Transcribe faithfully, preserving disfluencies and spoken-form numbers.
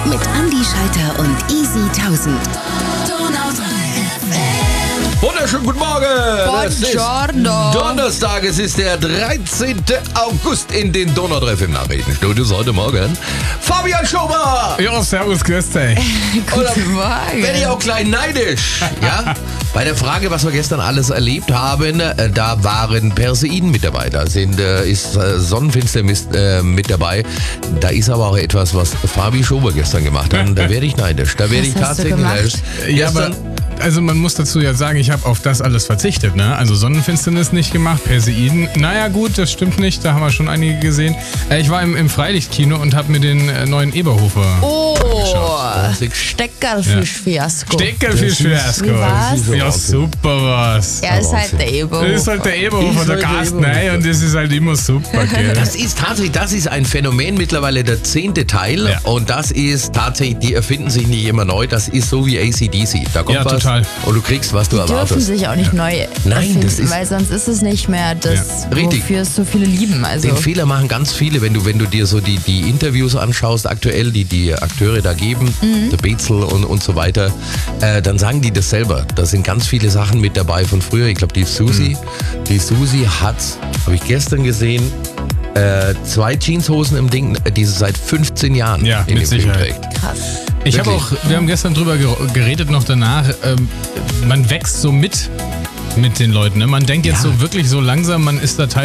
mit Andi Schalter und Easy tausend. Wunderschönen guten Morgen. Es ist Donnerstag, es ist der dreizehnten August in den Donau drei F M Nachrichtenstudios heute Morgen. Fabian Schober. Ja, servus, grüß dich. Guten Morgen. Werde ich auch gleich neidisch. Ja? Bei der Frage, was wir gestern alles erlebt haben, äh, da waren Perseiden mit dabei, da sind, äh, ist äh, Sonnenfinsternis äh, mit dabei. Da ist aber auch etwas, was Fabi Schober gestern gemacht hat. Und da werde ich neidisch. Da werde ich Was hast du tatsächlich gemacht? neidisch. Ja, aber Gestern, also man muss dazu ja sagen, ich habe auf das alles verzichtet, ne? Also Sonnenfinsternis nicht gemacht, Perseiden, naja gut, das stimmt nicht, da haben wir schon einige gesehen. Äh, ich war im, im Freilichtkino und habe mir den äh, neuen Eberhofer Oh, Wahnsinn. Steckerfisch-Fiasko. Steckerfisch-Fiasko. Wie war's? Ja, super was. Er ist halt der Eberhofer. Das ist halt der Eberhofer, Ist der halt der Carsten, Eberhofer. ey, und das ist halt immer super, gell? Das ist tatsächlich, das ist ein Phänomen, mittlerweile der zehnte Teil. Ja. Und das ist tatsächlich, die erfinden sich nicht immer neu. Das ist so wie A C D C. Da kommt Ja, was total. und du kriegst, was du Die dürfen erwartest. sich auch nicht neu Nein, erfinden, das ist- weil sonst ist es nicht mehr das, Ja. Richtig. wofür es so viele lieben. Also Den Fehler machen ganz viele, wenn du, wenn du dir so die, die Interviews anschaust, aktuell, die die Akteure da geben, der Bezel und, und so weiter, äh, dann sagen die das selber. Da sind ganz viele Sachen mit dabei von früher. Ich glaube, die Susi, die Susi hat, habe ich gestern gesehen, äh, zwei Jeanshosen im Ding, die sie seit fünfzehn Jahren Ja, in mit dem Film Sicherheit. trägt. krass. Ich habe auch, Wirklich? wir haben gestern drüber ger- geredet noch danach, ähm, man wächst so mit mit den Leuten. Ne? Man denkt jetzt Ja. so wirklich so langsam, man ist da Teil